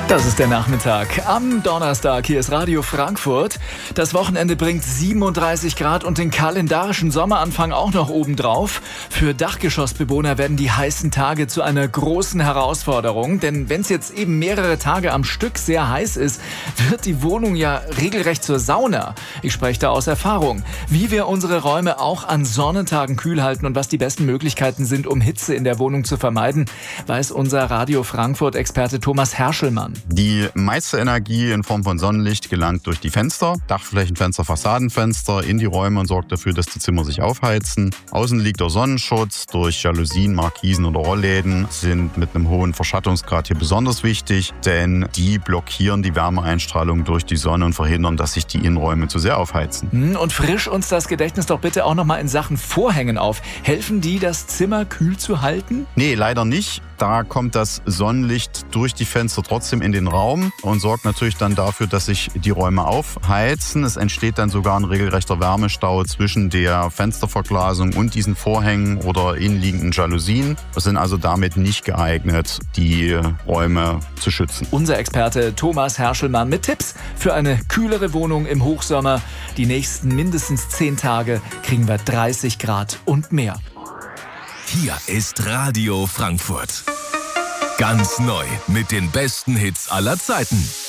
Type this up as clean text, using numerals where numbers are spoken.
Das ist der Nachmittag am Donnerstag. Hier ist Radio Frankfurt. Das Wochenende bringt 37 Grad und den kalendarischen Sommeranfang auch noch obendrauf. Für Dachgeschossbewohner werden die heißen Tage zu einer großen Herausforderung. Denn wenn es jetzt eben mehrere Tage am Stück sehr heiß ist, wird die Wohnung ja regelrecht zur Sauna. Ich spreche da aus Erfahrung. Wie wir unsere Räume auch an Sonnentagen kühl halten und was die besten Möglichkeiten sind, um Hitze in der Wohnung zu vermeiden, weiß unser Radio Frankfurt-Experte Thomas Herschelmann. Die meiste Energie in Form von Sonnenlicht gelangt durch die Fenster, Dachflächenfenster, Fassadenfenster in die Räume und sorgt dafür, dass die Zimmer sich aufheizen. Außen liegt der Sonnenschutz durch Jalousien, Markisen oder Rollläden sind mit einem hohen Verschattungsgrad hier besonders wichtig, denn die blockieren die Wärmeeinstrahlung durch die Sonne und verhindern, dass sich die Innenräume zu sehr aufheizen. Und frisch uns das Gedächtnis doch bitte auch nochmal in Sachen Vorhängen auf. Helfen die, das Zimmer kühl zu halten? Nee, leider nicht. Da kommt das Sonnenlicht durch die Fenster trotzdem in den Raum und sorgt natürlich dann dafür, dass sich die Räume aufheizen. Es entsteht dann sogar ein regelrechter Wärmestau zwischen der Fensterverglasung und diesen Vorhängen oder innenliegenden Jalousien. Wir sind also damit nicht geeignet, die Räume zu schützen. Unser Experte Thomas Herschelmann mit Tipps für eine kühlere Wohnung im Hochsommer. Die nächsten mindestens 10 Tage kriegen wir 30 Grad und mehr. Hier ist Radio Frankfurt. Ganz neu mit den besten Hits aller Zeiten.